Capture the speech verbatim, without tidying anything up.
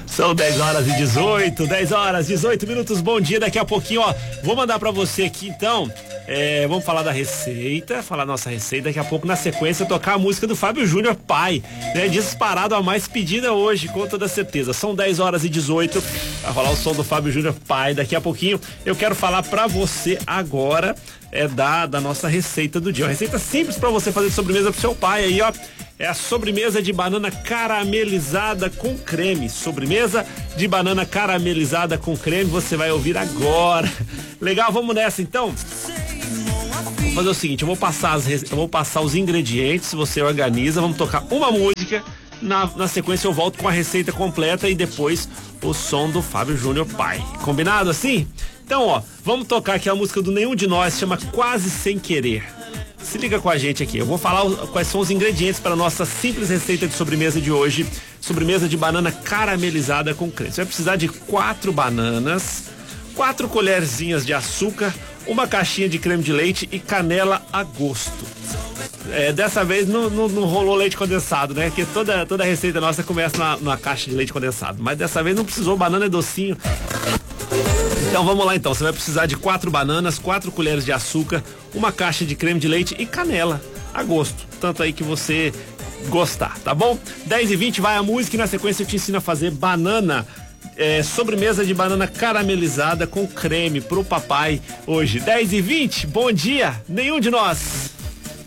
São dez horas e dezoito, dez horas, dezoito minutos, bom dia. Daqui a pouquinho, ó, vou mandar pra você aqui então. É, vamos falar da receita, falar nossa receita. Daqui a pouco, na sequência, tocar a música do Fábio Júnior, Pai, né? Disparado a mais pedida hoje, com toda certeza. São dez horas e dezoito. Vai rolar o som do Fábio Júnior, Pai. Daqui a pouquinho, eu quero falar pra você agora é da, da nossa receita do dia. Uma receita simples pra você fazer de sobremesa pro seu pai aí, ó. É a sobremesa de banana caramelizada com creme. Sobremesa de banana caramelizada com creme, você vai ouvir agora. Legal, vamos nessa então? Vou fazer o seguinte, eu vou passar, as, eu vou passar os ingredientes, você organiza, vamos tocar uma música, na, na sequência eu volto com a receita completa e depois o som do Fábio Júnior, Pai. Combinado assim? Então, ó, vamos tocar aqui a música do Nenhum de Nós, chama Quase Sem Querer. Se liga com a gente aqui, eu vou falar o, quais são os ingredientes para a nossa simples receita de sobremesa de hoje. Sobremesa de banana caramelizada com creme. Você vai precisar de quatro bananas, quatro colherzinhas de açúcar, uma caixinha de creme de leite e canela a gosto. É, dessa vez não, não, não rolou leite condensado, né? Porque toda, toda receita nossa começa na, na caixa de leite condensado. Mas dessa vez não precisou, banana é docinho. Então vamos lá então, você vai precisar de quatro bananas, quatro colheres de açúcar, uma caixa de creme de leite e canela a gosto, tanto aí que você gostar, tá bom? dez e vinte vai a música e na sequência eu te ensino a fazer banana, é, sobremesa de banana caramelizada com creme pro papai hoje. dez e vinte, bom dia, Nenhum de Nós.